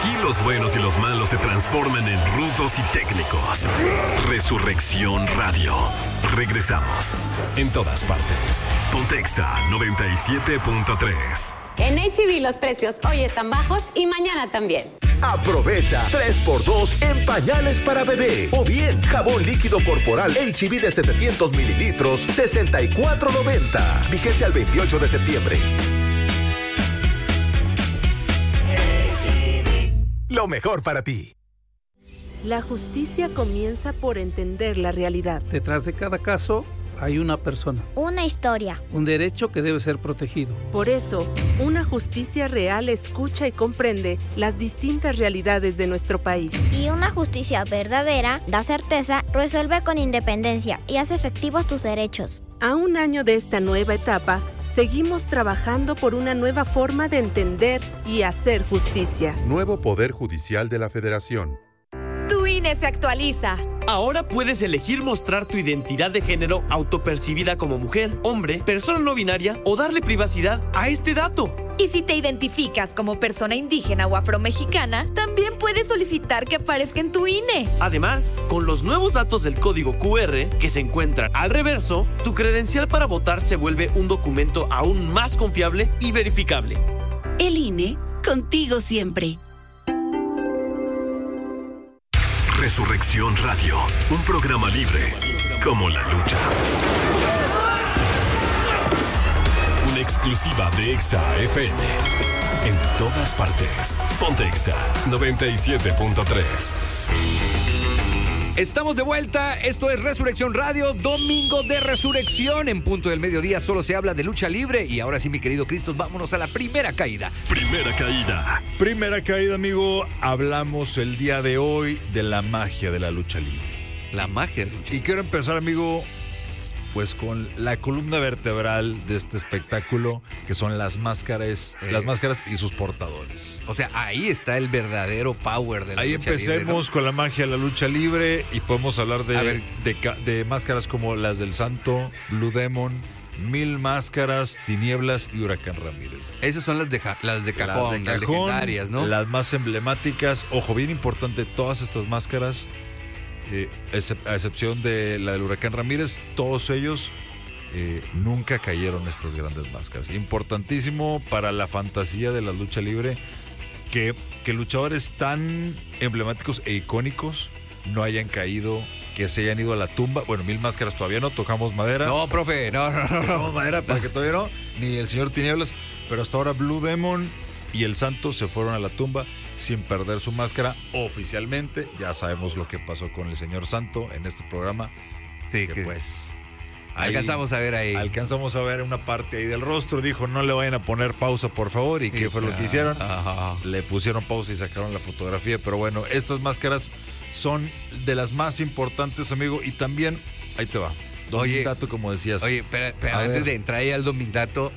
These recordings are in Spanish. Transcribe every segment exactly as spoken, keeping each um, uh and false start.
Aquí los buenos y los malos se transforman en rudos y técnicos. Resurrección Radio. Regresamos. En todas partes. Pontexa noventa y siete punto tres. En H E B los precios hoy están bajos y mañana también. Aprovecha tres por dos en pañales para bebé. O bien, jabón líquido corporal H E B de setecientos mililitros, sesenta y cuatro noventa. Vigencia al veintiocho de septiembre. Lo mejor para ti. La justicia comienza por entender la realidad. Detrás de cada caso hay una persona. Una historia. Un derecho que debe ser protegido. Por eso, una justicia real escucha y comprende las distintas realidades de nuestro país. Y una justicia verdadera da certeza, resuelve con independencia y hace efectivos tus derechos. A un año de esta nueva etapa, seguimos trabajando por una nueva forma de entender y hacer justicia. Nuevo Poder Judicial de la Federación. Tu I N E se actualiza. Ahora puedes elegir mostrar tu identidad de género autopercibida como mujer, hombre, persona no binaria o darle privacidad a este dato. Y si te identificas como persona indígena o afromexicana, también puedes solicitar que aparezca en tu I N E. Además, con los nuevos datos del código Q R que se encuentran al reverso, tu credencial para votar se vuelve un documento aún más confiable y verificable. El I N E, contigo siempre. Resurrección Radio, un programa libre como la lucha. Una exclusiva de Exa F M. En todas partes. Ponte Exa noventa y siete punto tres. Estamos de vuelta, esto es Resurrección Radio, domingo de resurrección. En punto del mediodía solo se habla de lucha libre. Y ahora sí, mi querido Cristos, vámonos a la primera caída. Primera caída. Primera caída, amigo. Hablamos el día de hoy de la magia de la lucha libre. La magia de la lucha libre. Y quiero empezar, amigo, pues con la columna vertebral de este espectáculo, que son las máscaras, eh. las máscaras y sus portadores. O sea, ahí está el verdadero power de la ahí lucha libre. Ahí empecemos, ¿no?, con la magia de la lucha libre y podemos hablar de, ver, de, de máscaras como las del Santo, Blue Demon, Mil Máscaras, Tinieblas y Huracán Ramírez. Esas son las de, las de cajón, las, de cajón, las legendarias, ¿no? Las más emblemáticas. Ojo, bien importante, todas estas máscaras, eh, a excepción de la del Huracán Ramírez, todos ellos eh, nunca cayeron estas grandes máscaras. Importantísimo para la fantasía de la lucha libre que, que luchadores tan emblemáticos e icónicos no hayan caído, que se hayan ido a la tumba. Bueno, Mil Máscaras todavía no, tocamos madera. No, profe, no, no, no. Tocamos madera para que todavía no, ni el señor Tinieblas, pero hasta ahora Blue Demon y el Santo se fueron a la tumba sin perder su máscara oficialmente. Ya sabemos lo que pasó con el señor Santo en este programa. Sí, que, que pues ahí, alcanzamos a ver ahí. Alcanzamos a ver una parte ahí del rostro. Dijo, no le vayan a poner pausa, por favor. ¿Y sí, qué fue lo que hicieron? Ajá. Le pusieron pausa y sacaron la fotografía. Pero bueno, estas máscaras son de las más importantes, amigo. Y también, ahí te va, Domindato, como decías. Oye, pero, pero antes ver. de entrar ahí al Domindato,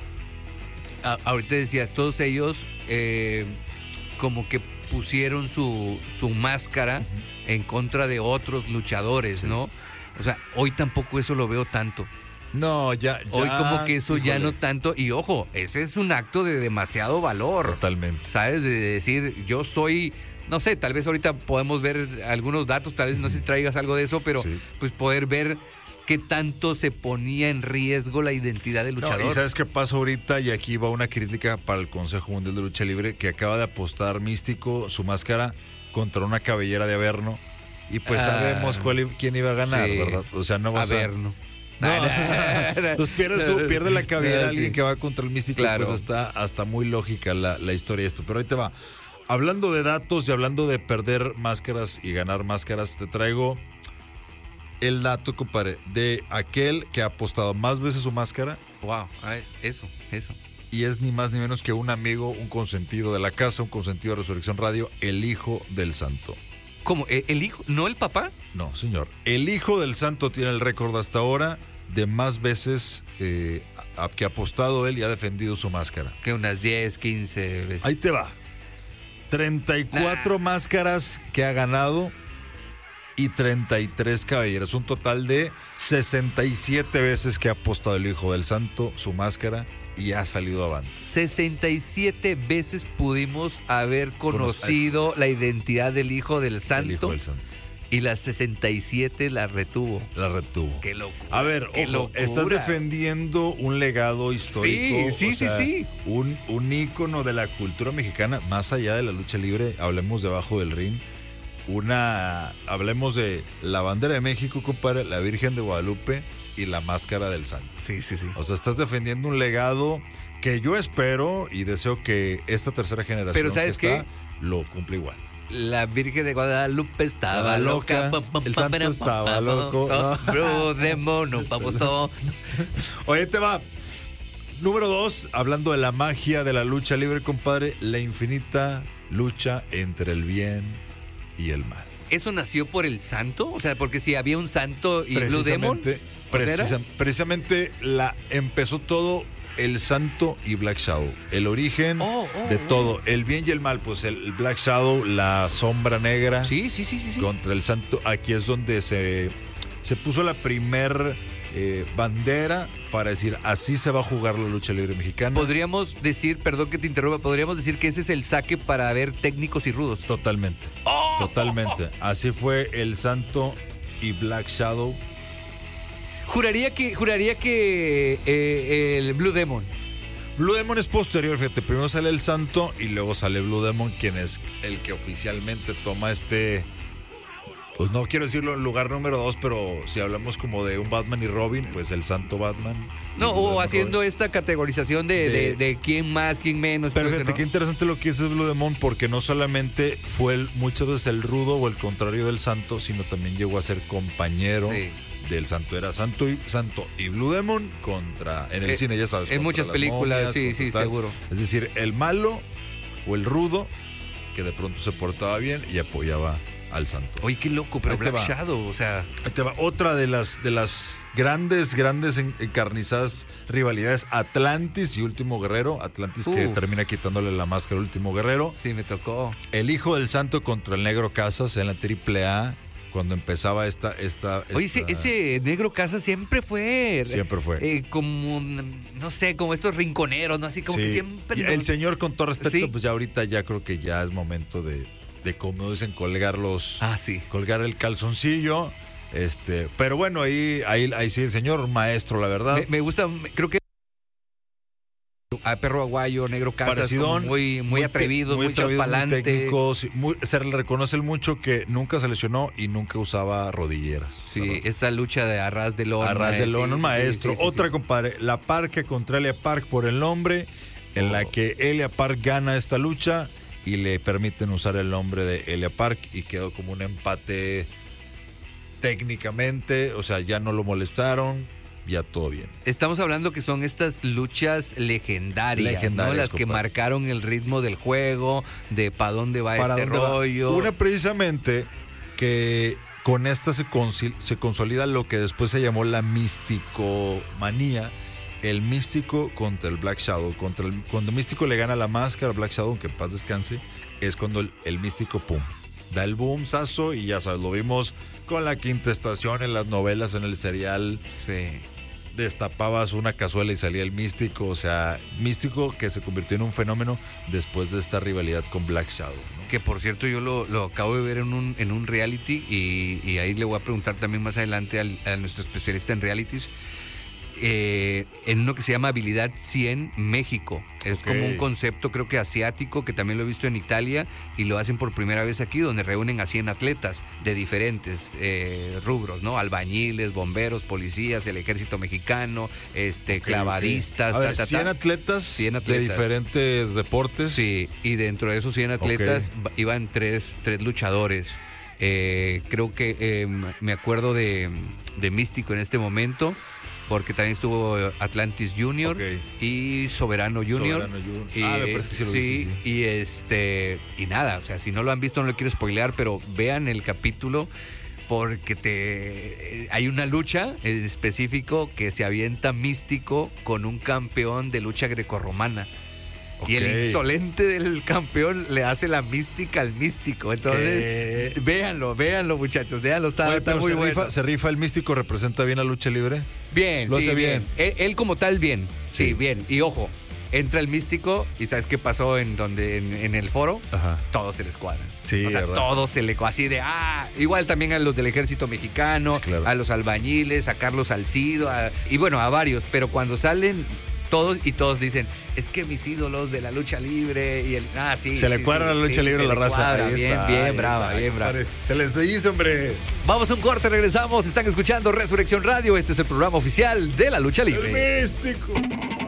a, ahorita decías, todos ellos eh, como que pusieron su, su máscara uh-huh. en contra de otros luchadores, sí. ¿no? O sea, hoy tampoco eso lo veo tanto. No, ya, ya. Hoy como que eso híjole. ya no tanto. Y ojo, ese es un acto de demasiado valor. Totalmente. ¿Sabes? De decir, yo soy... No sé, tal vez ahorita podemos ver algunos datos, tal vez no sé si traigas algo de eso, pero sí. pues poder ver qué tanto se ponía en riesgo la identidad del luchador. No, y ¿sabes qué pasa ahorita? Y aquí va una crítica para el Consejo Mundial de Lucha Libre, que acaba de apostar Místico su máscara contra una cabellera de Averno. Y pues ah, sabemos cuál, quién iba a ganar, sí. ¿verdad? O sea, no va a ser... Averno. No, entonces pierde, su, pierde la cabellera alguien sí. que va contra el Místico. Claro. Pues está hasta muy lógica la, la historia de esto. Pero ahí te va. Hablando de datos y hablando de perder máscaras y ganar máscaras, te traigo el dato, compadre, de aquel que ha apostado más veces su máscara. Wow, eso, eso. Y es ni más ni menos que un amigo, un consentido de la casa, un consentido de Resurrección Radio, el hijo del Santo. ¿Cómo? ¿El hijo? ¿No el papá? No, señor. El hijo del Santo tiene el récord hasta ahora de más veces eh, a, a, que ha apostado él y ha defendido su máscara. Que unas diez, quince veces. Ahí te va. treinta y cuatro nah. máscaras que ha ganado y treinta y tres cabelleras. Un total de sesenta y siete veces que ha apostado el hijo del Santo su máscara y ha salido avante. sesenta y siete veces pudimos haber conocido la identidad del hijo del santo. El hijo del santo. Y las sesenta y siete la retuvo. La retuvo. Qué locura. A ver, qué ojo, locura. estás defendiendo un legado histórico. Sí, sí, o sí, sea, sí. Un, un ícono de la cultura mexicana, más allá de la lucha libre, hablemos debajo del ring. Una, hablemos de la bandera de México, compadre, la Virgen de Guadalupe y la máscara del santo. Sí, sí, sí. O sea, estás defendiendo un legado que yo espero y deseo que esta tercera generación Pero ¿sabes que está, qué? lo cumpla igual. La Virgen de Guadalupe estaba Estaba loca. loca, el santo estaba loco. Bro, demonio, vamos todo. Oye, te va. Número dos, hablando de la magia de la lucha libre, compadre, la infinita lucha entre el bien y el mal. ¿Eso nació por el santo? O sea, porque si había un santo y Blue Demon. Precisa, precisamente la empezó todo el santo y Black Shadow. El origen oh, oh, de oh. todo. El bien y el mal, pues el Black Shadow, la sombra negra. Sí, sí, sí, sí, sí. Contra el santo. Aquí es donde se, se puso la primer eh, bandera para decir, así se va a jugar la lucha libre mexicana. Podríamos decir, perdón que te interrumpa, podríamos decir que ese es el saque para ver técnicos y rudos. Totalmente. Oh. Totalmente. Así fue el santo y Black Shadow. Juraría que, juraría que eh, el Blue Demon. Blue Demon es posterior, fíjate. Primero sale el santo y luego sale Blue Demon, quien es el que oficialmente toma este... Pues no quiero decirlo en lugar número dos, pero si hablamos como de un Batman y Robin, pues el santo Batman. No, o Demon haciendo Robin. esta categorización de, de, de, de quién más, quién menos. Pero pues, fíjate, ¿no? qué interesante lo que dice Blue Demon, porque no solamente fue el, muchas veces el rudo o el contrario del santo, sino también llegó a ser compañero. Sí. Del santo, era santo y santo y Blue Demon contra, en el eh, cine ya sabes, en muchas películas, momias, sí, sí, tal. Seguro. Es decir, el malo o el rudo que de pronto se portaba bien y apoyaba al santo. Oye, qué loco, pero Ahí Black Shadow, o sea, Ahí te va otra de las de las grandes, grandes encarnizadas rivalidades, Atlantis y Último Guerrero. Atlantis Uf. que termina quitándole la máscara al Último Guerrero. Sí, me tocó. El hijo del santo contra el Negro Casas en la triple A. Cuando empezaba esta... esta, esta... Oye, ese, ese Negro Casa siempre fue... Siempre fue. Eh, como, no sé, como estos rinconeros, ¿no? Así como sí. que siempre... Y el señor, con todo respeto, ¿Sí? pues ya ahorita ya creo que ya es momento de, de como dicen, colgar los... Ah, sí. Colgar el calzoncillo. Este, pero bueno, ahí, ahí, ahí sí, el señor maestro, la verdad. Me, me gusta, creo que... A Perro Aguayo, Negro Casas, muy, muy, muy atrevidos, muy echados para adelante. Técnicos, muy, se le reconoce mucho que nunca se lesionó y nunca usaba rodilleras. Sí, ¿verdad? Esta lucha de Arras de Lona. Arras de Lona, sí, un maestro. Sí, sí, sí, Otra, sí. compadre, La Parca contra Elia Park por el nombre, en oh. la que Elia Park gana esta lucha y le permiten usar el nombre de Elia Park y quedó como un empate técnicamente, o sea, ya no lo molestaron. Ya todo bien. Estamos hablando que son estas luchas legendarias, legendarias ¿no? Las compadre. que marcaron el ritmo del juego, de para dónde va ¿Para este dónde rollo. Va? Una precisamente que con esta se, consi- se consolida lo que después se llamó la místico-manía. El místico contra el Black Shadow. Contra el, cuando el místico le gana la máscara al Black Shadow, aunque en paz descanse, es cuando el, el místico, pum, da el boomsazo y ya sabes, lo vimos con la Quinta Estación en las novelas, en el serial. Sí. Destapabas una cazuela y salía el místico, o sea, místico que se convirtió en un fenómeno después de esta rivalidad con Black Shadow, ¿no? Que por cierto yo lo, lo acabo de ver en un, en un reality y, y ahí le voy a preguntar también más adelante al, a nuestro especialista en realities. Eh, en uno que se llama Habilidad cien México. Es okay. Como un concepto, creo que asiático, que también lo he visto en Italia y lo hacen por primera vez aquí, donde reúnen a cien atletas de diferentes eh, rubros, ¿no? Albañiles, bomberos, policías, el ejército mexicano, este, okay, clavadistas. Okay. A ver, ta, ta, cien, ta. Atletas cien atletas de diferentes deportes. Sí, y dentro de esos cien atletas okay. iban tres, tres luchadores. Eh, creo que eh, me acuerdo de, de Místico en este momento, porque también estuvo Atlantis Junior okay. y Soberano Junior. Soberano Junior. Y, ah, me parece que sí lo sí, dice, sí. Y este y nada, o sea, si no lo han visto no lo quiero spoilear, pero vean el capítulo porque te hay una lucha en específico que se avienta Místico con un campeón de lucha grecorromana. Okay. Y el insolente del campeón le hace la mística al místico. Entonces, ¿qué? véanlo, véanlo, muchachos. Véanlo, está, Oye, está muy se bueno. Rifa, ¿Se rifa el místico? ¿Representa bien la lucha libre? Bien, Lo sí, hace bien. bien. Él, él como tal, bien. Sí, Sí. bien. Y ojo, entra el místico y ¿sabes qué pasó en donde en, en el foro? Ajá. Todo se les cuadra. Sí, o sea, ¿verdad? todo se le así de ah, igual también a los del ejército mexicano, Sí, claro. a los albañiles, a Carlos Salcido, a- y bueno, a varios, pero cuando salen todos y todos dicen, es que mis ídolos de la lucha libre y el ah, sí. Se le sí, cuadra sí, la lucha sí, libre se a la le raza. cuadra, Ahí bien, está, bien ahí brava, está, bien brava. compadre. Se les dice, hombre. Vamos a un corte, regresamos, están escuchando Resurrección Radio, este es el programa oficial de la lucha libre. El místico.